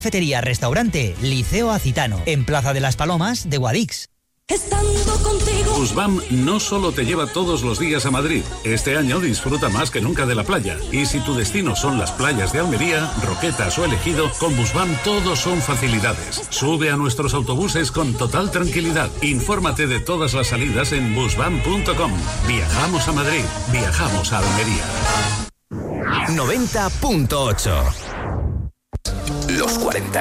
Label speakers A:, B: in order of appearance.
A: Cafetería, restaurante, Liceo Acitano, en Plaza de las Palomas de Guadix.
B: Estando contigo.
C: Busbam no solo te lleva todos los días a Madrid. Este año disfruta más que nunca de la playa. Y si tu destino son las playas de Almería, Roquetas o El Ejido, con Busbam todos son facilidades. Sube a nuestros autobuses con total tranquilidad. Infórmate de todas las salidas en busbam.com. Viajamos a Madrid, viajamos a Almería.
D: 90.8. Los 40.